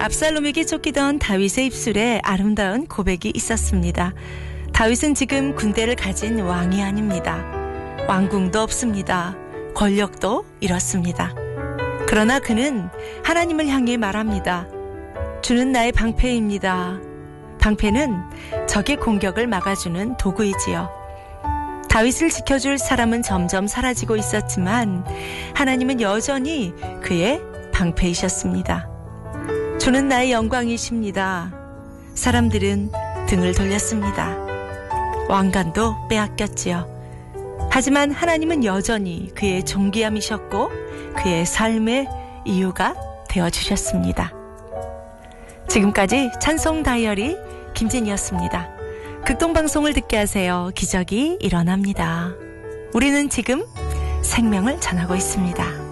압살롬에게 쫓기던 다윗의 입술에 아름다운 고백이 있었습니다. 다윗은 지금 군대를 가진 왕이 아닙니다. 왕궁도 없습니다. 권력도 잃었습니다. 그러나 그는 하나님을 향해 말합니다. 주는 나의 방패입니다. 방패는 적의 공격을 막아주는 도구이지요. 다윗을 지켜줄 사람은 점점 사라지고 있었지만 하나님은 여전히 그의 방패이셨습니다. 주는 나의 영광이십니다. 사람들은 등을 돌렸습니다. 왕관도 빼앗겼지요. 하지만 하나님은 여전히 그의 존귀함이셨고 그의 삶의 이유가 되어주셨습니다. 지금까지 찬송 다이어리 김진이었습니다. 극동방송을 듣게 하세요. 기적이 일어납니다. 우리는 지금 생명을 전하고 있습니다.